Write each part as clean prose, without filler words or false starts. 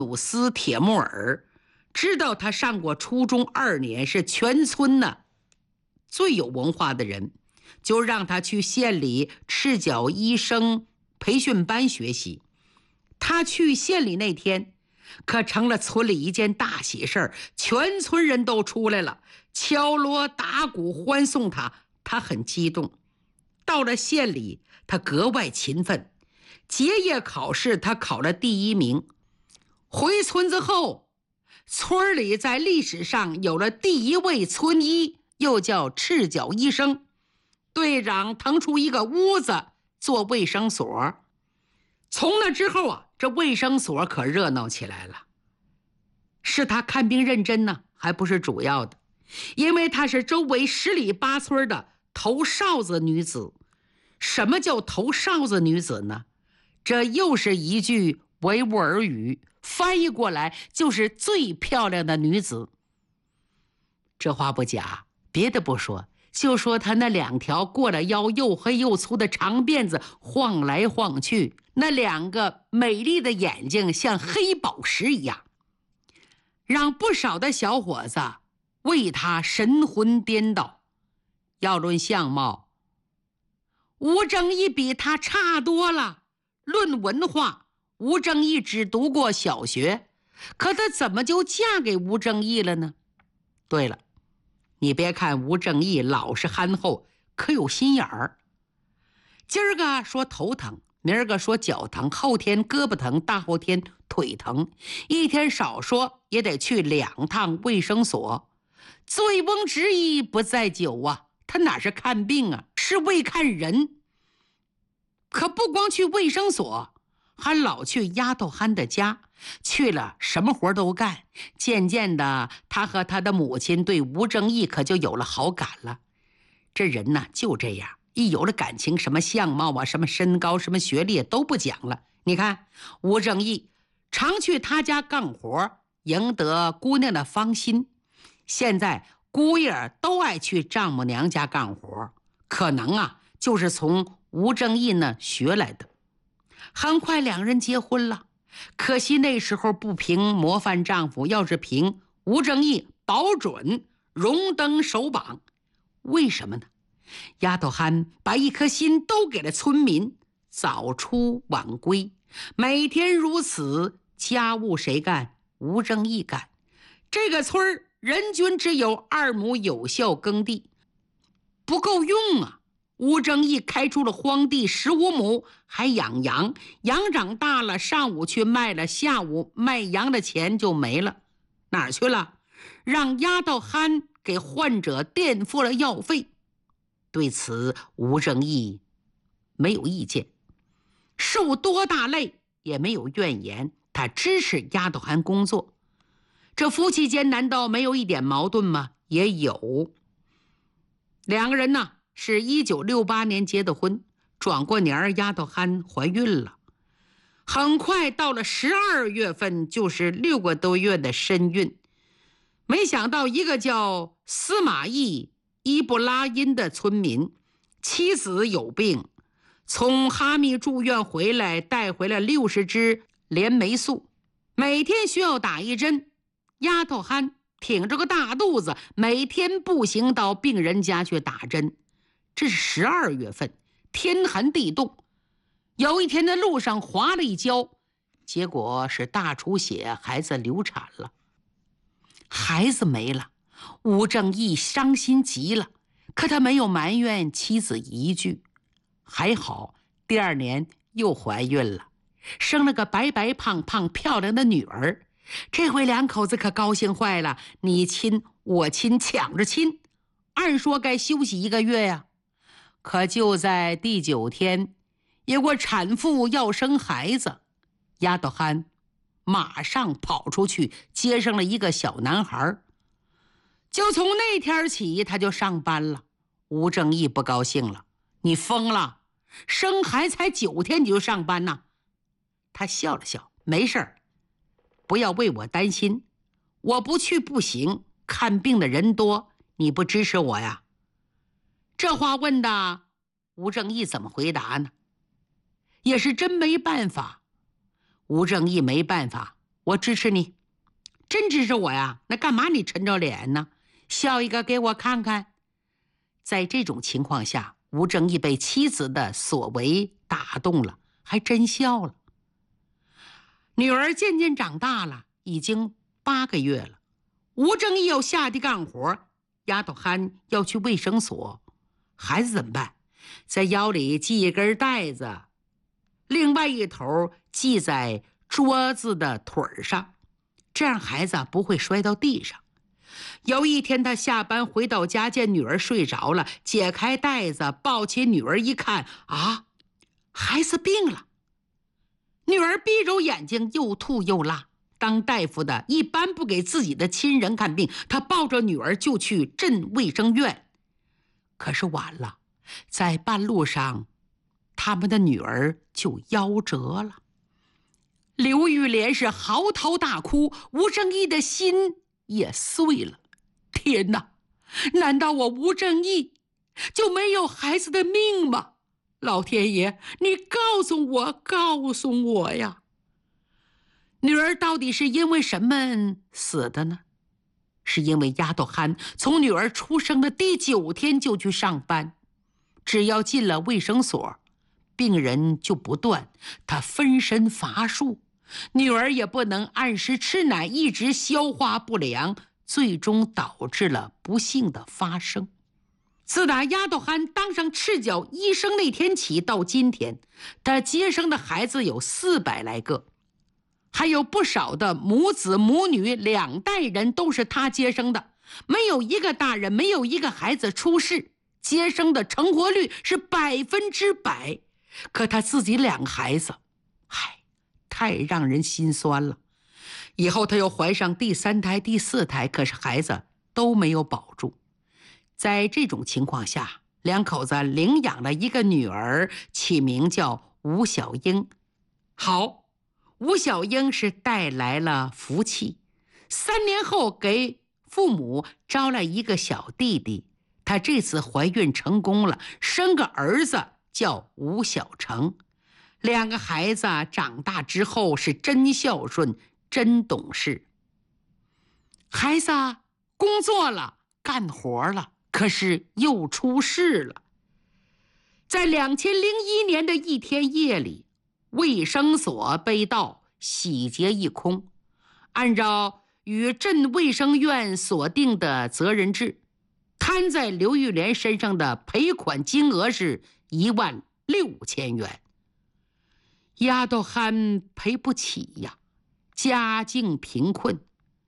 鲁斯铁木尔知道他上过初中2年，是全村呢最有文化的人，就让他去县里赤脚医生培训班学习。他去县里那天，可成了村里一件大喜事儿，全村人都出来了，敲锣打鼓欢送他。他很激动。到了县里，他格外勤奋，结业考试他考了第1名。回村子后，村里在历史上有了第1位村医，又叫赤脚医生。队长腾出一个屋子做卫生所。从那之后啊，这卫生所可热闹起来了。是他看病认真呢，还不是主要的，因为她是周围10里8村的头哨子女子。什么叫头哨子女子呢？这又是一句维吾尔语，翻译过来就是最漂亮的女子。这话不假，别的不说，就说她那2条过了腰又黑又粗的长辫子晃来晃去，那2个美丽的眼睛像黑宝石一样，让不少的小伙子为她神魂颠倒。要论相貌，吴正义比她差多了。论文化，吴正义只读过小学，可她怎么就嫁给吴正义了呢？对了，你别看吴正义老实憨厚，可有心眼儿。今儿个说头疼，明儿个说脚疼，后天胳膊疼，大后天腿疼，一天少说也得去2趟卫生所。醉翁之意不在酒啊，他哪是看病啊，是为看人。可不光去卫生所，还老去丫头憨的家，去了什么活都干。渐渐的，他和他的母亲对吴正义可就有了好感了。这人呢就这样，一有了感情，什么相貌啊，什么身高，什么学历都不讲了。你看吴正义常去他家干活，赢得姑娘的芳心。现在姑爷都爱去丈母娘家干活，可能啊就是从吴正义呢学来的。很快2人结婚了，可惜那时候不凭模范丈夫，要是凭吴正义，保准荣登首榜。为什么呢？丫头憨把一颗心都给了村民，早出晚归，每天如此，家务谁干？吴正义干。这个村人均只有2亩有效耕地，不够用啊。吴正义开出了荒地15亩，还养羊，羊长大了，上午去卖了，下午卖羊的钱就没了。哪儿去了？让丫头憨给患者垫付了药费。对此吴正义没有意见，受多大累也没有怨言，他支持丫头憨工作。这夫妻间难道没有一点矛盾吗？也有。2个人呢是1968年结的婚，转过年丫头憨怀孕了。很快到了12月份，就是6个多月的身孕。没想到一个叫司马懿伊布拉因的村民，妻子有病，从哈密住院回来，带回了60支连霉素，每天需要打1针。丫头憨挺着个大肚子，每天步行到病人家去打针。这是12月份，天寒地冻。有一天的路上滑了一跤，结果是大出血，孩子流产了。孩子没了，吴正义伤心极了，可他没有埋怨妻子一句。还好第2年又怀孕了，生了个白白胖胖漂亮的女儿。这回2口子可高兴坏了，你亲我亲，抢着亲。按说该休息1个月呀，可就在第9天，有个产妇要生孩子，丫头憨马上跑出去接生了一个小男孩。就从那天起，他就上班了。吴正义不高兴了，你疯了，生孩才9天你就上班呢？他笑了笑，没事儿，不要为我担心，我不去不行，看病的人多，你不支持我呀？这话问的吴正义怎么回答呢？也是真没办法。吴正义没办法， 我支持你。真支持我呀？那干嘛你沉着脸呢？笑一个给我看看。在这种情况下，吴正义被妻子的所为打动了，还真笑了。女儿渐渐长大了，已经8个月了。吴正义要下地干活，丫头憨要去卫生所，孩子怎么办？在腰里系一根带子，另外一头系在桌子的腿上，这样孩子不会摔到地上。有一天他下班回到家，见女儿睡着了，解开带子抱起女儿一看，啊，孩子病了。女儿闭着眼睛又吐又拉，当大夫的一般不给自己的亲人看病，他抱着女儿就去镇卫生院。可是晚了，在半路上他们的女儿就夭折了。刘玉莲是嚎啕大哭，吴正义的心也碎了。天哪，难道我吴正义就没有孩子的命吗？老天爷，你告诉我呀！女儿到底是因为什么死的呢？是因为丫头憨从女儿出生的第9天就去上班，只要进了卫生所，病人就不断，她分身乏术，女儿也不能按时吃奶，一直消化不良，最终导致了不幸的发生。自打丫头憨当上赤脚医生那天起到今天，她接生的孩子有400来个，还有不少的母子母女2代人都是她接生的，没有一个大人，没有一个孩子出事，接生的成活率是100%。可她自己2个孩子，太让人心酸了。以后她又怀上第3胎、第4胎，可是孩子都没有保住。在这种情况下，2口子领养了一个女儿，起名叫吴小英。好，吴小英是带来了福气。3年后给父母招来一个小弟弟，她这次怀孕成功了，生个儿子叫吴小成。2个孩子长大之后是真孝顺，真懂事。孩子工作了，干活了，可是又出事了。在2001年的一天夜里，卫生所被盗，洗劫一空。按照与镇卫生院所定的责任制，摊在刘玉莲身上的赔款金额是16000元。丫头憨赔不起呀，家境贫困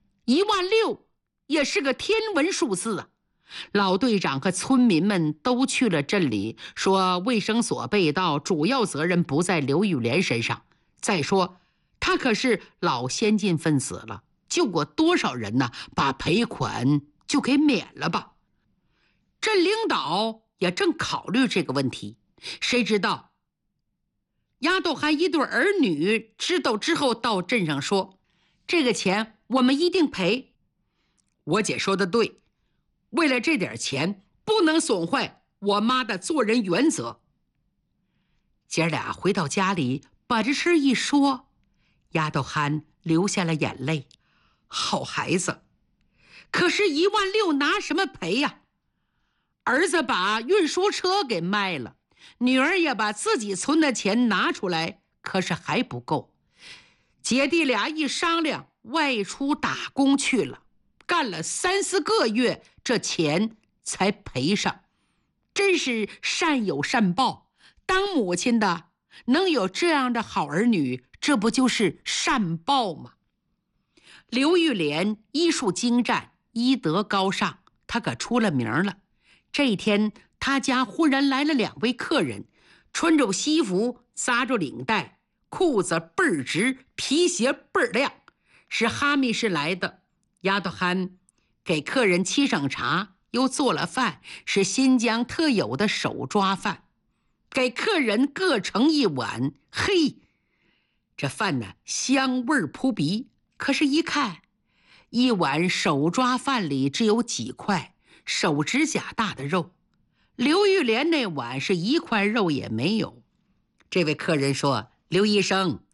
，16000也是个天文数字啊。老队长和村民们都去了镇里，说卫生所被盗，主要责任不在刘玉莲身上。再说他可是老先进分子了，救过多少人呢？把赔款就给免了吧。镇领导也正考虑这个问题，谁知道丫头还一对儿女知道之后到镇上说，这个钱我们一定赔。我姐说的对，为了这点钱不能损坏我妈的做人原则。姐俩回到家里把这事一说，丫头憨流下了眼泪。好孩子，可是16000拿什么赔呀？儿子把运输车给卖了，女儿也把自己存的钱拿出来，可是还不够。姐弟俩一商量，外出打工去了，干了3、4个月，这钱才赔上。真是善有善报，当母亲的能有这样的好儿女，这不就是善报吗？刘玉莲医术精湛，医德高尚，她可出了名了。这一天他家忽然来了2位客人，穿着西服，扎着领带，裤子倍儿直，皮鞋倍儿亮，是哈密市来的。丫头憨给客人沏上茶，又做了饭，是新疆特有的手抓饭，给客人各盛一碗。嘿，这饭呢，香味扑鼻。可是一看，一碗手抓饭里只有几块手指甲大的肉，刘玉莲那碗是1块肉也没有。这位客人说，刘医生，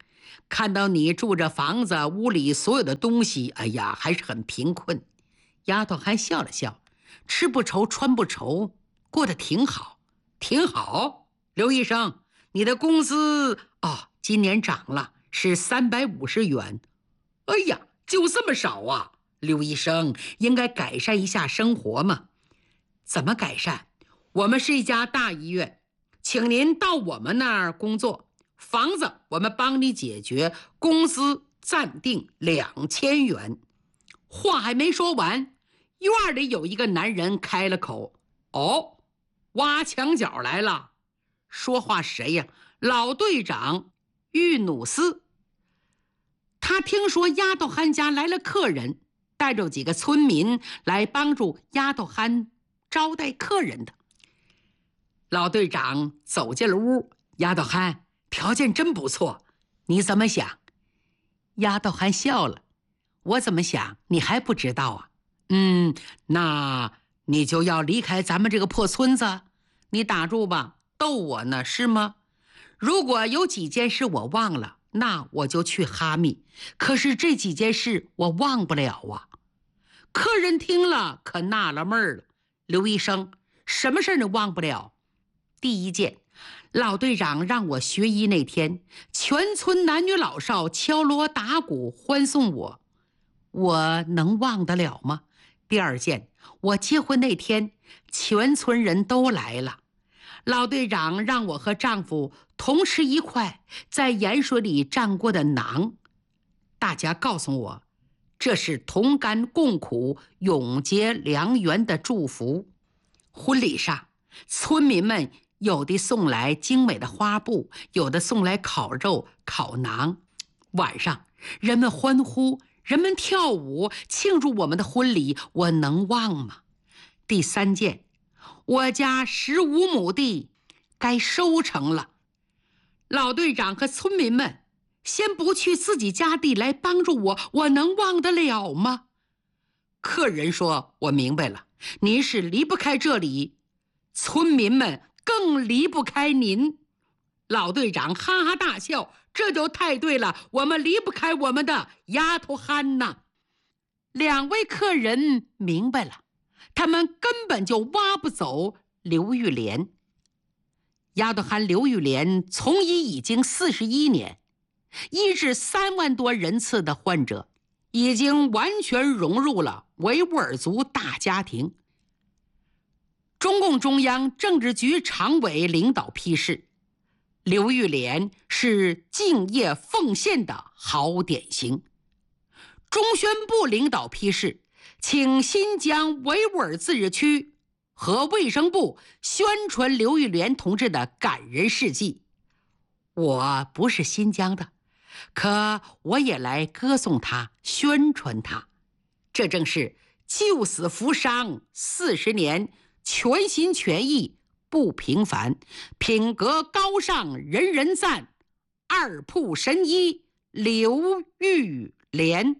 看到你住着房子，屋里所有的东西，哎呀，还是很贫困。丫头还笑了笑，吃不愁穿不愁，过得挺好，挺好。刘医生，你的工资今年涨了，是350元。哎呀，就这么少啊！刘医生应该改善一下生活嘛。怎么改善？我们是一家大医院，请您到我们那儿工作，房子我们帮你解决，工资暂定2000元。话还没说完，院里有一个男人开了口：哦，挖墙脚来了。说话谁呀？老队长玉努斯。他听说丫头憨家来了客人，带着几个村民来帮助丫头憨招待客人的。老队长走进了屋，丫头憨，条件真不错，你怎么想？丫头憨笑了，我怎么想你还不知道啊？那你就要离开咱们这个破村子？你打住吧，逗我呢是吗？如果有几件事我忘了，那我就去哈密，可是这几件事我忘不了啊。客人听了可纳了闷了，刘医生，什么事你忘不了？第一件，老队长让我学医那天，全村男女老少敲锣打鼓欢送我，我能忘得了吗？第二件，我结婚那天，全村人都来了，老队长让我和丈夫同吃一块在盐水里蘸过的馕，大家告诉我，这是同甘共苦、永结良缘的祝福。婚礼上，村民们有的送来精美的花布，有的送来烤肉、烤馕。晚上，人们欢呼，人们跳舞，庆祝我们的婚礼，我能忘吗？第三件，我家15亩地该收成了，老队长和村民们先不去自己家地来帮助我，我能忘得了吗？客人说，我明白了，您是离不开这里，村民们更离不开您。老队长哈哈大笑，这就太对了，我们离不开我们的丫头憨呐。两位客人明白了，他们根本就挖不走刘玉莲。丫头憨刘玉莲从医已经41年，医治3万多人次的患者，已经完全融入了维吾尔族大家庭。中共中央政治局常委领导批示，刘玉莲是敬业奉献的好典型。中宣部领导批示，请新疆维吾尔自治区和卫生部宣传刘玉莲同志的感人事迹。我不是新疆的，可我也来歌颂他，宣传他。这正是救死扶伤40年，全心全意不平凡，品格高尚人人赞，二铺神医刘玉莲。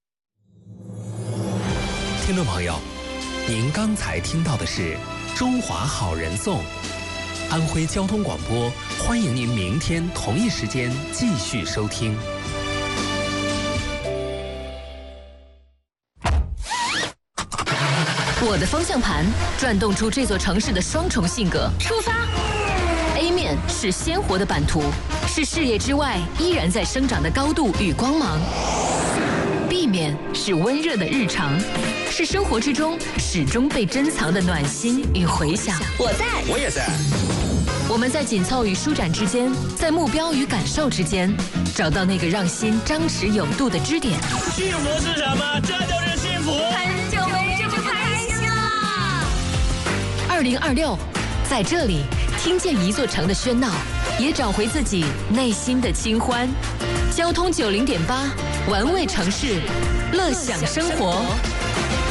听众朋友，您刚才听到的是《中华好人颂》，安徽交通广播，欢迎您明天同一时间继续收听。 我的方向盘转动出这座城市的双重性格。出发 ！A 面是鲜活的版图，是视野之外依然在生长的高度与光芒。B 面是温热的日常，是生活之中始终被珍藏的暖心与回响。 我在， 我也在。 我们在紧凑与舒展之间，在目标与感受之间，找到那个让心张弛有度的支点。 幸福是什么？这就是幸福。 很久没这么开心了。 2026，在这里听见一座城的喧闹，也找回自己内心的清欢。交通90.8，玩味城市，乐享生活。